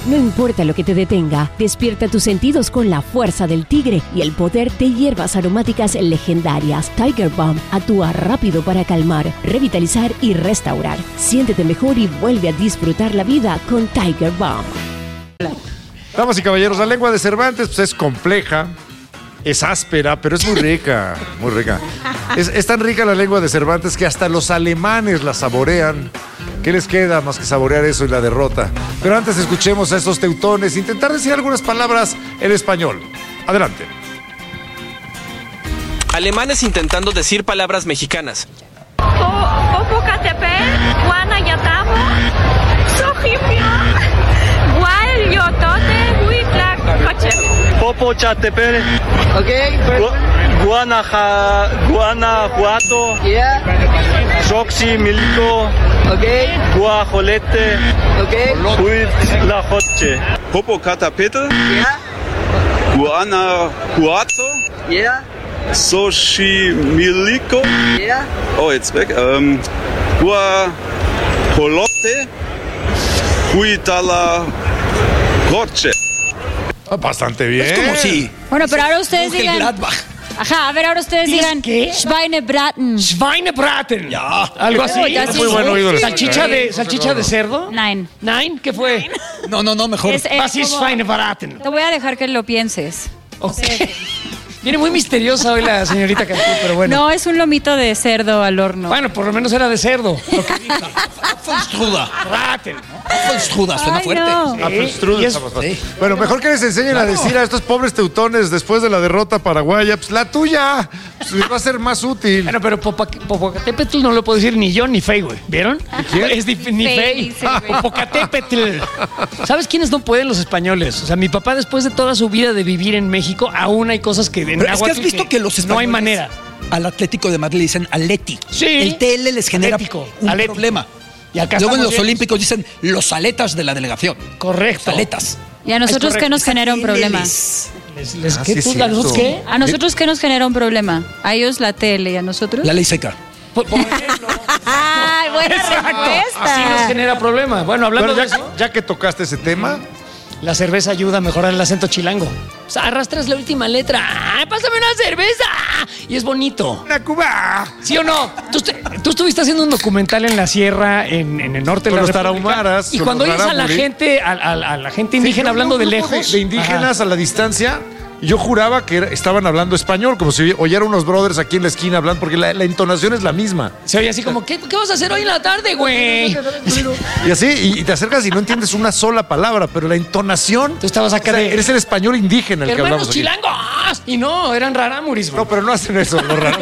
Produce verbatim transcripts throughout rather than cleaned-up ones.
No importa lo que te detenga, despierta tus sentidos con la fuerza del tigre y el poder de hierbas aromáticas legendarias. Tiger Balm actúa rápido para calmar, revitalizar y restaurar. Siéntete mejor y vuelve a disfrutar la vida con Tiger Balm. Damas y caballeros, la lengua de Cervantes pues, es compleja, es áspera, pero es muy rica, muy rica. Es, es tan rica la lengua de Cervantes que hasta los alemanes la saborean. ¿Qué les queda más que saborear eso y la derrota? Pero antes escuchemos a esos teutones intentar decir algunas palabras en español. Adelante. Alemanes intentando decir palabras mexicanas. Popocatépetl, Guanayatabo, Xochimilco, Guayotote, Huitlacoche. Popocatépetl. Okay. Gu- Guanaja, Guanajuato. Yeah. Xochimilco. Okay. Guajolete. Okay. Huitlacoche. Popocatépetl. Yeah. Guanajuato. Yeah. Xochimilco. Yeah. Oh, jetzt weg. Ähm, Guajolote. Huitlacoche. Bastante bien. Es como si... Bueno, pero ahora ustedes digan... Gladbach. Ajá, a ver, ahora ustedes digan... ¿Qué? Schweinebraten. Schweinebraten. Ya. Algo así. Oh, ya sí. Muy buen oído. ¿Salchicha de, salchicha de cerdo? Nein. ¿Nine? ¿Qué fue? No, no, no, mejor. Es, eh, Was ist como- Schweinebraten? Te voy a dejar que lo pienses. Ok. Viene muy misteriosa hoy la señorita Cantú, pero bueno. No, es un lomito de cerdo al horno. Bueno, por lo menos era de cerdo. Lo que dijo. Apfelstrudel. Braten. Apfelstrudel, suena Ay, fuerte. no. Ah, pues, Strudel Y es- está más fácil. sí. Bueno, mejor que les enseñen a decir a estos pobres teutones después de la derrota paraguaya, pues la tuya pues, les va a ser más útil. Bueno, pero Popa- Popocatépetl no lo puedo decir ni yo ni Fey, güey. ¿Vieron? Es dif- ni Fey, Fey. dice, güey. Popocatépetl. ¿Sabes quiénes no pueden? Los españoles. O sea, mi papá, después de toda su vida de vivir en México, aún hay cosas que en Pero es que has náhuatl visto que los no hay españoles manera. al Atlético de Madrid le dicen Atleti. Sí. El T L les genera Atlético, un Atleti. problema. Y acá Luego en estamos los bien. Olímpicos dicen los aletas de la delegación. Correcto. Aletas. ¿Y a nosotros Es qué nos genera un problema? Les- Les, les- Ah, ¿qué, sí es tú, ¿A nosotros cierto. qué? ¿A nosotros qué nos genera un problema? ¿A ellos la tele y a nosotros? La ley seca. Por, por ejemplo. ¡Ay, buena Exacto. respuesta! Así nos genera problema. Bueno, hablando Bueno, de ya, eso, ya que tocaste ese tema, la cerveza ayuda a mejorar el acento chilango. O sea, arrastras la última letra. ¡Ah, pásame una cerveza! Y es bonito. ¡una Cuba! ¿Sí o no? Tú, estu- tú estuviste haciendo un documental en la sierra, en, en el norte Con de la los República, tarahumaras, Y con cuando los oyes a la rarámuri. gente, a, a- a la gente indígena Sí, hablando un de grupo lejos. De, de indígenas Ajá. a la distancia. Yo juraba que era- estaban hablando español, como si oyeran unos brothers aquí en la esquina hablando, porque la, la entonación es la misma. Se oye así como, ¿qué, qué vas a hacer hoy en la tarde, güey? Y así, y, y te acercas y no entiendes una sola palabra, pero la entonación. Tú estabas acá o sea, de- eres el español indígena el que Hermanos hablamos aquí. chilangos. Y no, eran rarámuris, güey. No, pero no hacen eso, los raros.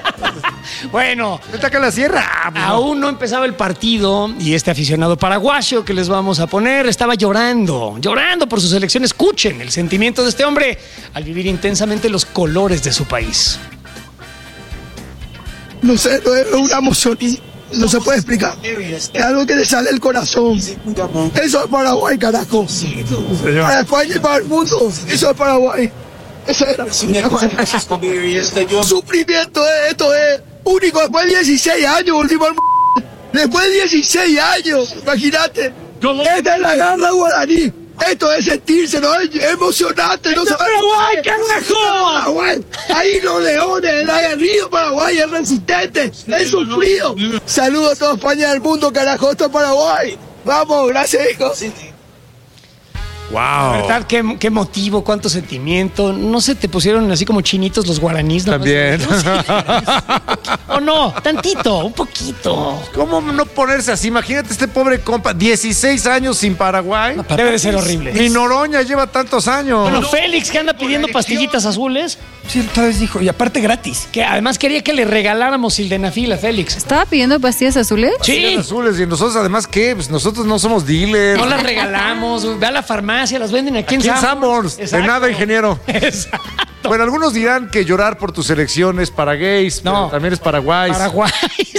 Bueno, Vete acá a la sierra. Ah, pues no. aún no empezaba el partido y este aficionado paraguayo que les vamos a poner estaba llorando, llorando por su selección. Escuchen el sentimiento de este hombre al vivir intensamente los colores de su país. No sé, no es una emoción y no se puede explicar. Es algo que le sale el corazón. Eso es Paraguay, carajo. Para España y para el mundo. Eso es Paraguay. Eso era. Sufrimiento, eh, esto es único. Después de dieciséis años, último al mundo. Después de dieciséis años, imagínate. Esta es la garra guaraní. Esto es sentirse, ¿no? Es emocionante. No se Paraguay, carajo. Paraguay. Ahí los leones, el aguerrido Paraguay, el resistente, el sufrido. Saludos a toda España del mundo, carajo. Esto es Paraguay. Vamos, gracias, hijos. Wow. La verdad, qué, qué motivo, cuánto sentimiento. No se te pusieron así como chinitos los guaraníes. ¿no? También. ¿O no? Tantito, un poquito. ¿Cómo no ponerse así? Imagínate este pobre compa, dieciséis años sin Paraguay. Debe de ser horrible. Ni Noroña lleva tantos años. Bueno, Félix, que anda pidiendo pastillitas azules, Sí, otra vez dijo, y aparte gratis. que además quería que le regaláramos sildenafil a Félix. ¿Estaba pidiendo pastillas azules? Sí, Pastillas azules. Y nosotros, además, ¿qué? Pues nosotros no somos dealers. no las regalamos. Ve a la farmacia, las venden aquí, Aquí en en Sanborns. De Exacto. nada, ingeniero. Exacto. Bueno, algunos dirán que llorar por tus elecciones para gays, No. pero también es Paraguay. Paraguay.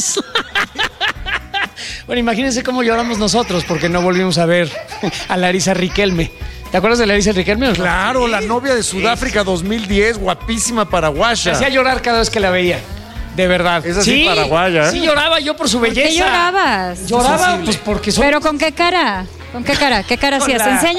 Bueno, imagínense cómo lloramos nosotros porque no volvimos a ver a Larisa Riquelme. ¿Te acuerdas de Larisa Riquelme? o no? Claro, la novia de Sudáfrica dos mil diez, guapísima Me paraguaya. hacía llorar cada vez que la veía. De verdad. Esa sí paraguaya, ¿eh? Sí, lloraba yo por su ¿Por belleza. qué llorabas? Lloraba, pues porque son ¿Pero con qué cara? ¿Con qué cara? ¿Qué cara Con hacías? la- Enseña.